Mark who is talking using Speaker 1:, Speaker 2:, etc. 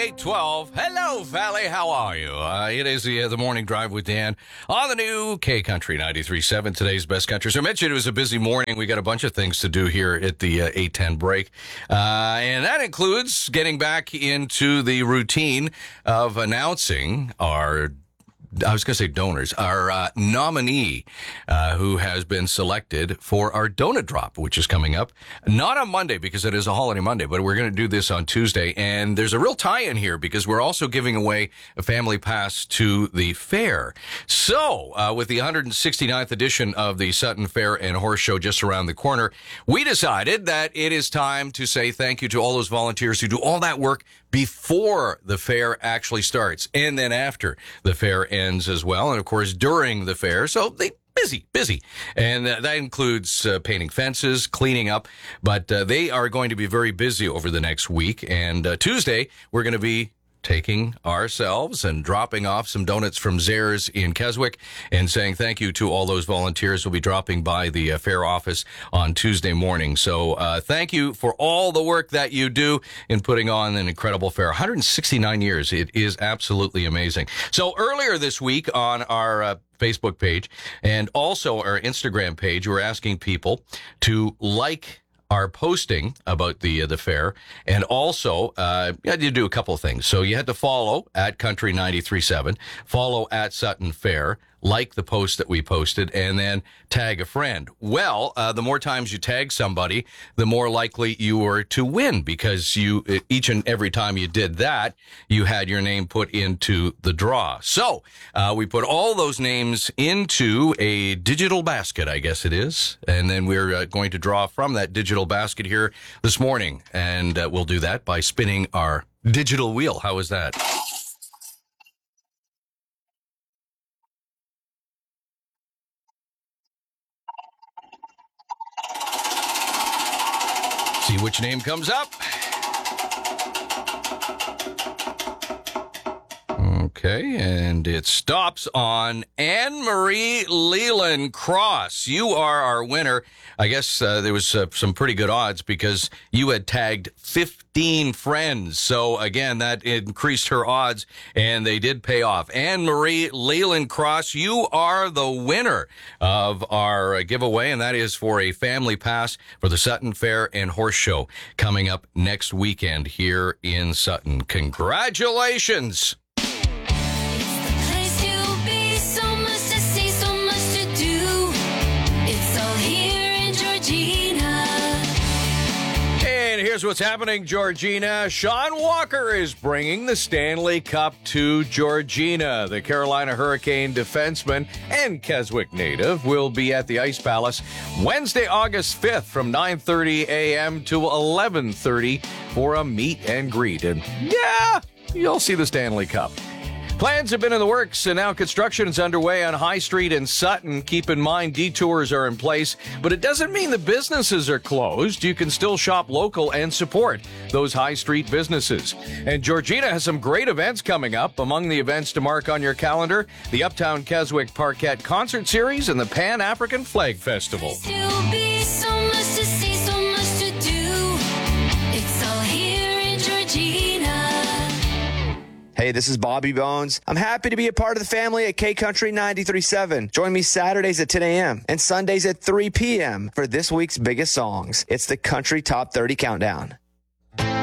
Speaker 1: 8:12. Hello, Valley. How are you? It is the morning drive with Dan on the new K Country 93.7, today's best country. So I mentioned it was a busy morning. We got a bunch of things to do here at the 8:10 break. And that includes getting back into the routine of announcing our donors, our nominee who has been selected for our donut drop, which is coming up. Not on Monday because it is a holiday Monday, but we're going to do this on Tuesday. And there's a real tie-in here because we're also giving away a family pass to the fair. So with the 169th edition of the Sutton Fair and Horse Show just around the corner, we decided that it is time to say thank you to all those volunteers who do all that work before the fair actually starts and then after the fair ends as well. And of course, during the fair. So they busy. And that includes painting fences, cleaning up. But they are going to be very busy over the next week. And Tuesday, we're going to be taking ourselves and dropping off some donuts from Zares in Keswick and saying thank you to all those volunteers who will be dropping by the fair office on Tuesday morning. So thank you for all the work that you do in putting on an incredible fair. 169 years. It is absolutely amazing. So earlier this week on our Facebook page and also our Instagram page, we're asking people to like our posting about the fair, and also you had to do a couple of things. So you had to follow at Country 93.7, follow at Sutton Fair, like the post that we posted, and then tag a friend. Well, the more times you tag somebody, the more likely you were to win, because you each and every time you did that, you had your name put into the draw. So we put all those names into a digital basket, I guess it is, and then we're going to draw from that digital basket here this morning, and we'll do that by spinning our digital wheel. How is that? See which name comes up. Okay, and it stops on Anne-Marie Leland Cross. You are our winner. I guess there was some pretty good odds because you had tagged 15 friends. So, again, that increased her odds, and they did pay off. Anne-Marie Leland Cross, you are the winner of our giveaway, and that is for a family pass for the Sutton Fair and Horse Show coming up next weekend here in Sutton. Congratulations! Here's what's happening, Georgina. Sean Walker is bringing the Stanley Cup to Georgina. The Carolina Hurricane defenseman and Keswick native will be at the Ice Palace Wednesday, August 5th from 9:30 a.m. to 11:30 for a meet and greet. And yeah, you'll see the Stanley Cup. Plans have been in the works, and now construction is underway on High Street in Sutton. Keep in mind, detours are in place, but it doesn't mean the businesses are closed. You can still shop local and support those High Street businesses. And Georgina has some great events coming up. Among the events to mark on your calendar, the Uptown Keswick Parkette Concert Series and the Pan-African Flag Festival.
Speaker 2: Hey, this is Bobby Bones. I'm happy to be a part of the family at K Country 93.7. Join me Saturdays at 10 a.m. and Sundays at 3 p.m. for this week's biggest songs. It's the Country Top 30 Countdown.